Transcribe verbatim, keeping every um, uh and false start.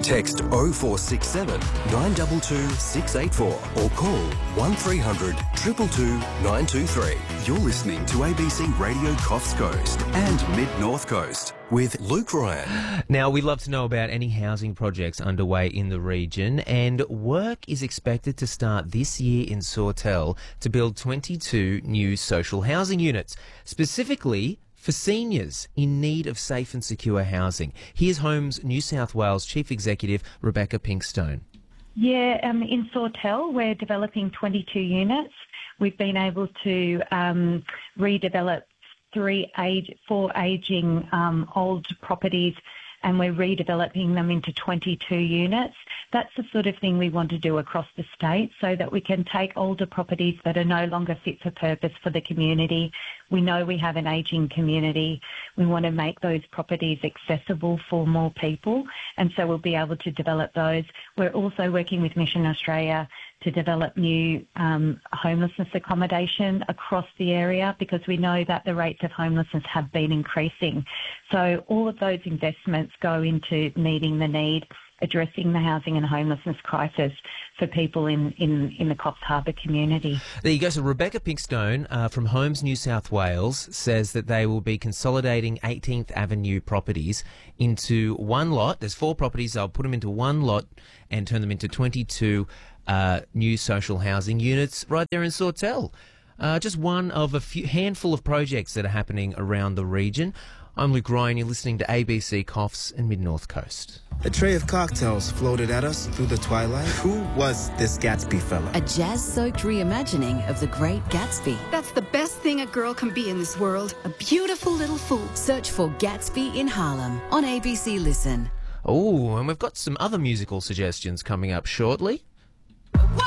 Text oh four six seven, nine two two, six eight four or call one three hundred, two two two, nine two three. You're listening to A B C Radio Coffs Coast and Mid-North Coast with Luke Ryan. Now, we'd love to know about any housing projects underway in the region, and work is expected to start this year in Sawtell to build twenty-two new social housing units, specifically for seniors in need of safe and secure housing. Here's Homes New South Wales Chief Executive Rebecca Pinkstone. Yeah, um, in Sawtell, we're developing twenty-two units. We've been able to um, redevelop three age, four ageing um, old properties, and we're redeveloping them into twenty-two units. That's the sort of thing we want to do across the state so that we can take older properties that are no longer fit for purpose for the community. We know we have an ageing community. We want to make those properties accessible for more people, and so we'll be able to develop those. We're also working with Mission Australia to develop new um, homelessness accommodation across the area because we know that the rates of homelessness have been increasing. So all of those investments go into meeting the need, addressing the housing and homelessness crisis for people in, in, in the Coffs Harbour community. There you go. So Rebecca Pinkstone uh, from Homes New South Wales says that they will be consolidating eighteenth Avenue properties into one lot. There's four properties. They'll put them into one lot and turn them into twenty-two uh, new social housing units right there in Sawtell. Uh, just one of a few handful of projects that are happening around the region. I'm Luke Ryan. You're listening to A B C Coffs and Mid-North Coast. A tray of cocktails floated at us through the twilight. Who was this Gatsby fella? A jazz-soaked reimagining of The Great Gatsby. That's the best thing a girl can be in this world. A beautiful little fool. Search for Gatsby in Harlem on A B C Listen. Oh, and we've got some other musical suggestions coming up shortly.